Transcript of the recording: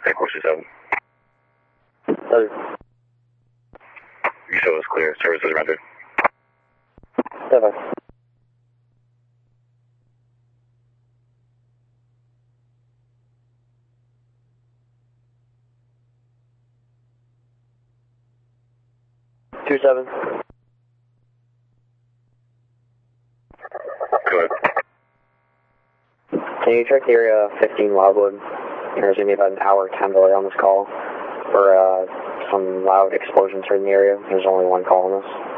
Take course 7. Roger. You show us clear. Services rendered. 7. Two 7. Go ahead. Can you check the area 15 Wildwood? There's going to be about an hour time delay on this call for some loud explosions here in the area. There's only one call on this.